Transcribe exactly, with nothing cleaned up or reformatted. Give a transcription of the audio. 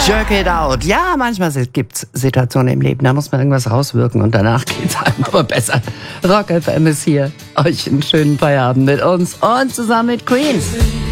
Jerk it out. Ja, manchmal gibt's Situationen im Leben, da muss man irgendwas rauswirken und danach geht's einem aber besser. Rock F M ist hier. Euch einen schönen Feierabend mit uns und zusammen mit Queen.